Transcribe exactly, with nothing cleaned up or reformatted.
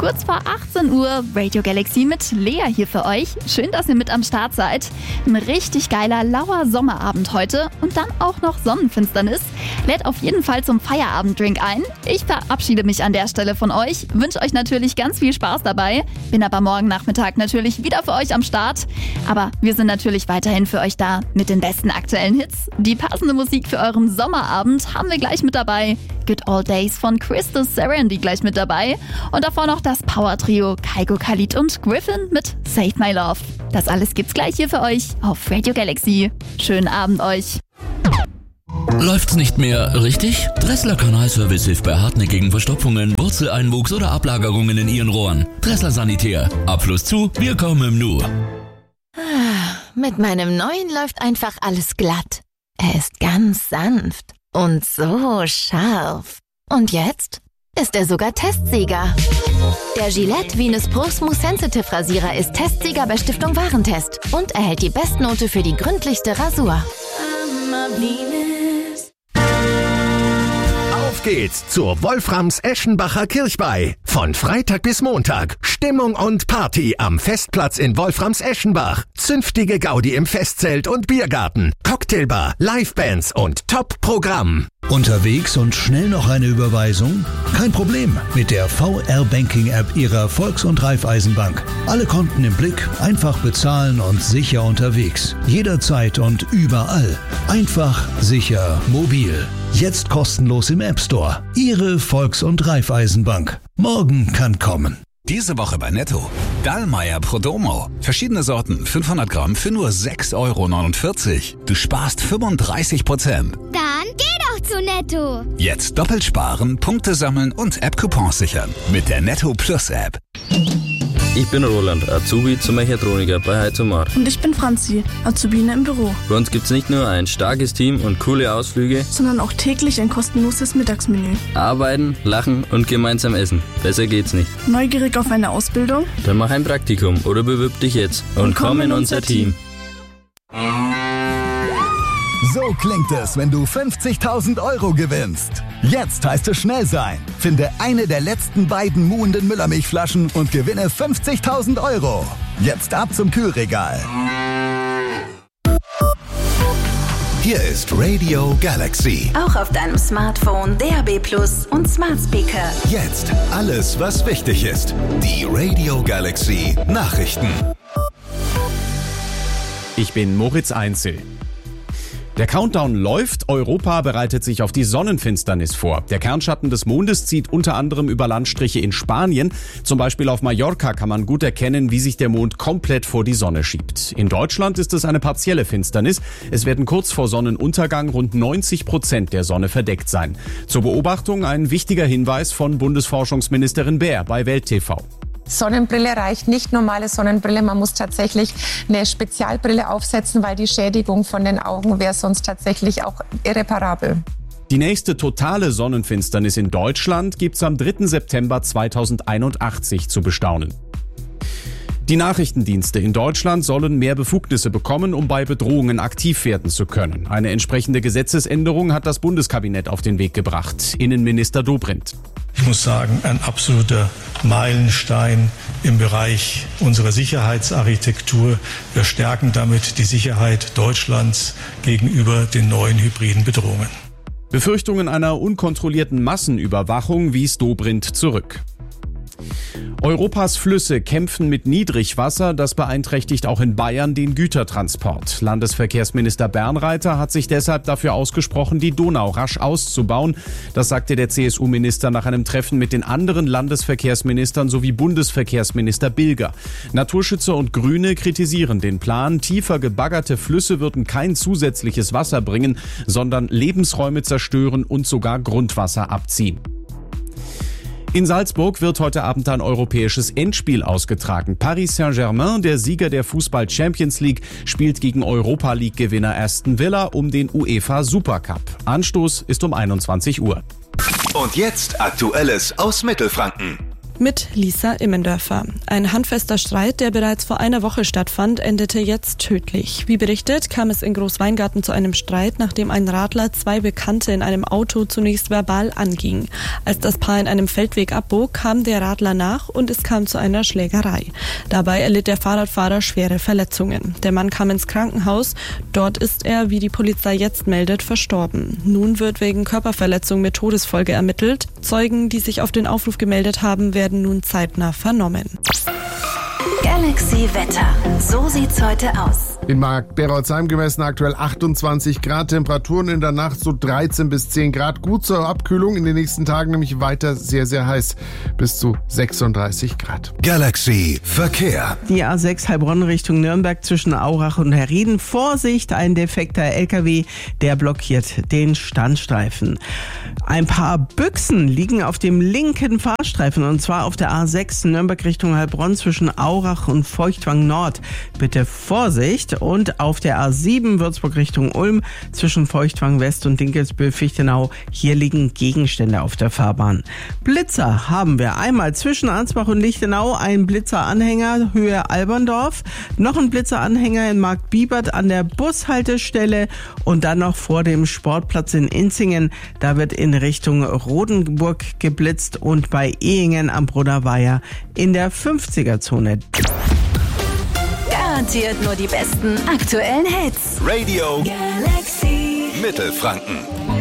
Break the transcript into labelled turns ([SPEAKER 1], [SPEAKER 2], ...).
[SPEAKER 1] kurz vor achtzehn Uhr, Radio Galaxy mit Lea hier für euch. Schön, dass ihr mit am Start seid. Ein richtig geiler, lauer Sommerabend heute und dann auch noch Sonnenfinsternis. Lädt auf jeden Fall zum Feierabenddrink ein. Ich verabschiede mich an der Stelle von euch, wünsche euch natürlich ganz viel Spaß dabei, bin aber morgen Nachmittag natürlich wieder für euch am Start. Aber wir sind natürlich weiterhin für euch da mit den besten aktuellen Hits. Die passende Musik für euren Sommerabend haben wir gleich mit dabei. Good Old Days von Crystal Serenity gleich mit dabei. Und davor noch das Power-Trio Kygo, Khalid und Griffin mit Save My Love. Das alles gibt's gleich hier für euch auf Radio Galaxy. Schönen Abend euch.
[SPEAKER 2] Läuft's nicht mehr richtig? Dressler Kanalservice hilft bei hartnäckigen Verstopfungen, Wurzeleinwuchs oder Ablagerungen in Ihren Rohren. Dressler Sanitär. Abfluss zu, wir kommen im Nu.
[SPEAKER 3] Mit meinem neuen läuft einfach alles glatt. Er ist ganz sanft und so scharf. Und jetzt ist er sogar Testsieger. Der Gillette Venus Pro Smooth Sensitive Rasierer ist Testsieger bei Stiftung Warentest und erhält die Bestnote für die gründlichste Rasur.
[SPEAKER 4] Auf geht's zur Wolframs-Eschenbacher Kirchweih. Von Freitag bis Montag. Stimmung und Party am Festplatz in Wolframs-Eschenbach. Zünftige Gaudi im Festzelt und Biergarten. Cocktailbar, Livebands und Top-Programm.
[SPEAKER 5] Unterwegs und schnell noch eine Überweisung? Kein Problem mit der V R-Banking-App Ihrer Volks- und Raiffeisenbank. Alle Konten im Blick, einfach bezahlen und sicher unterwegs. Jederzeit und überall. Einfach, sicher, mobil. Jetzt kostenlos im App Store. Ihre Volks- und Raiffeisenbank. Morgen kann kommen.
[SPEAKER 6] Diese Woche bei Netto. Dallmayr Prodomo. Verschiedene Sorten, fünfhundert Gramm für nur sechs Euro neunundvierzig. Du sparst fünfunddreißig Prozent.
[SPEAKER 7] Dann geh doch zu Netto.
[SPEAKER 6] Jetzt doppelt sparen, Punkte sammeln und App-Coupons sichern. Mit der Netto Plus App.
[SPEAKER 8] Ich bin Roland, Azubi zum Mechatroniker bei Heizomar.
[SPEAKER 9] Und ich bin Franzi, Azubine im Büro.
[SPEAKER 8] Bei uns gibt's nicht nur ein starkes Team und coole Ausflüge,
[SPEAKER 9] sondern auch täglich ein kostenloses Mittagsmenü.
[SPEAKER 8] Arbeiten, lachen und gemeinsam essen. Besser geht's nicht.
[SPEAKER 9] Neugierig auf eine Ausbildung?
[SPEAKER 8] Dann mach ein Praktikum oder bewirb dich jetzt und, und komm in unser Team.
[SPEAKER 10] So klingt es, wenn du fünfzigtausend Euro gewinnst. Jetzt heißt es schnell sein. Finde eine der letzten beiden muhenden Müllermilchflaschen und gewinne fünfzigtausend Euro. Jetzt ab zum Kühlregal.
[SPEAKER 4] Hier ist Radio Galaxy.
[SPEAKER 3] Auch auf deinem Smartphone, D A B Plus und Smart Speaker.
[SPEAKER 4] Jetzt alles, was wichtig ist. Die Radio Galaxy Nachrichten.
[SPEAKER 11] Ich bin Moritz Einzel. Der Countdown läuft, Europa bereitet sich auf die Sonnenfinsternis vor. Der Kernschatten des Mondes zieht unter anderem über Landstriche in Spanien. Zum Beispiel auf Mallorca kann man gut erkennen, wie sich der Mond komplett vor die Sonne schiebt. In Deutschland ist es eine partielle Finsternis. Es werden kurz vor Sonnenuntergang rund neunzig Prozent der Sonne verdeckt sein. Zur Beobachtung ein wichtiger Hinweis von Bundesforschungsministerin Baer bei Welt T V.
[SPEAKER 12] Sonnenbrille reicht nicht, normale Sonnenbrille. Man muss tatsächlich eine Spezialbrille aufsetzen, weil die Schädigung von den Augen wäre sonst tatsächlich auch irreparabel.
[SPEAKER 11] Die nächste totale Sonnenfinsternis in Deutschland gibt's am dritten September zweitausendeinundachtzig zu bestaunen. Die Nachrichtendienste in Deutschland sollen mehr Befugnisse bekommen, um bei Bedrohungen aktiv werden zu können. Eine entsprechende Gesetzesänderung hat das Bundeskabinett auf den Weg gebracht. Innenminister Dobrindt.
[SPEAKER 13] Ich muss sagen, ein absoluter Meilenstein im Bereich unserer Sicherheitsarchitektur. Wir stärken damit die Sicherheit Deutschlands gegenüber den neuen hybriden Bedrohungen.
[SPEAKER 11] Befürchtungen einer unkontrollierten Massenüberwachung wies Dobrindt zurück. Europas Flüsse kämpfen mit Niedrigwasser, das beeinträchtigt auch in Bayern den Gütertransport. Landesverkehrsminister Bernreiter hat sich deshalb dafür ausgesprochen, die Donau rasch auszubauen. Das sagte der C S U-Minister nach einem Treffen mit den anderen Landesverkehrsministern sowie Bundesverkehrsminister Bilger. Naturschützer und Grüne kritisieren den Plan. Tiefer gebaggerte Flüsse würden kein zusätzliches Wasser bringen, sondern Lebensräume zerstören und sogar Grundwasser abziehen. In Salzburg wird heute Abend ein europäisches Endspiel ausgetragen. Paris Saint-Germain, der Sieger der Fußball-Champions League, spielt gegen Europa-League-Gewinner Aston Villa um den UEFA Supercup. Anstoß ist um einundzwanzig Uhr.
[SPEAKER 4] Und jetzt Aktuelles aus Mittelfranken.
[SPEAKER 14] Mit Lisa Immendörfer. Ein handfester Streit, der bereits vor einer Woche stattfand, endete jetzt tödlich. Wie berichtet, kam es in Großweingarten zu einem Streit, nachdem ein Radler zwei Bekannte in einem Auto zunächst verbal anging. Als das Paar in einem Feldweg abbog, kam der Radler nach und es kam zu einer Schlägerei. Dabei erlitt der Fahrradfahrer schwere Verletzungen. Der Mann kam ins Krankenhaus. Dort ist er, wie die Polizei jetzt meldet, verstorben. Nun wird wegen Körperverletzung mit Todesfolge ermittelt. Zeugen, die sich auf den Aufruf gemeldet haben, werden nun zeitnah vernommen.
[SPEAKER 3] Galaxy Wetter. So sieht's heute aus.
[SPEAKER 15] In Markt Berolzheim gemessen aktuell achtundzwanzig Grad, Temperaturen in der Nacht so dreizehn bis zehn Grad. Gut zur Abkühlung, in den nächsten Tagen nämlich weiter sehr, sehr heiß, bis zu sechsunddreißig Grad.
[SPEAKER 4] Galaxy Verkehr.
[SPEAKER 16] Die A sechs Heilbronn Richtung Nürnberg zwischen Aurach und Herrieden. Vorsicht, ein defekter L K W, der blockiert den Standstreifen. Ein paar Büchsen liegen auf dem linken Fahrstreifen und zwar auf der A sechs Nürnberg Richtung Heilbronn zwischen Aurach und Feuchtwang Nord. Bitte Vorsicht. Und auf der A sieben Würzburg Richtung Ulm zwischen Feuchtwang West und Dinkelsbühl-Fichtenau. Hier liegen Gegenstände auf der Fahrbahn. Blitzer haben wir einmal zwischen Ansbach und Lichtenau, ein Blitzeranhänger Höhe Alberndorf, noch ein Blitzeranhänger in Marktbibert an der Bushaltestelle und dann noch vor dem Sportplatz in Inzingen. Da wird in Richtung Rodenburg geblitzt und bei Ehingen am Bruderweiher in der fünfziger-Zone.
[SPEAKER 3] Garantiert nur die besten aktuellen Hits.
[SPEAKER 4] Radio
[SPEAKER 3] Galaxy
[SPEAKER 4] Mittelfranken.